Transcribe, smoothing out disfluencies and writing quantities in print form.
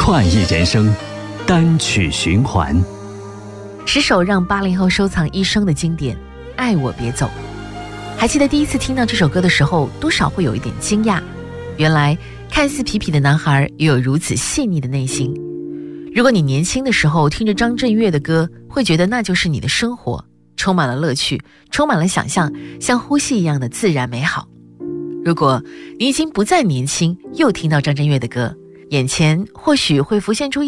快意人生，单曲循环。 10首让80后收藏一生的经典，爱我别走。还记得第一次听到这首歌的时候，多少会有一点惊讶，原来看似痞痞的男孩也有如此细腻的内心。如果你年轻的时候听着张震岳的歌，会觉得那就是你的生活，充满了乐趣，充满了想象，像呼吸一样的自然美好。如果你已经不再年轻，又听到张震岳的歌，眼前或许会浮现出